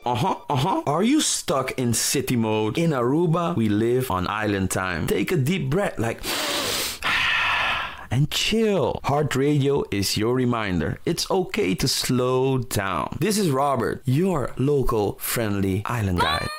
Are you stuck in city mode? In Aruba, we live on island time. Take a deep breath, like and chill. Heart Radio is your reminder. It's okay to slow down. This is Robert, your local friendly island guide.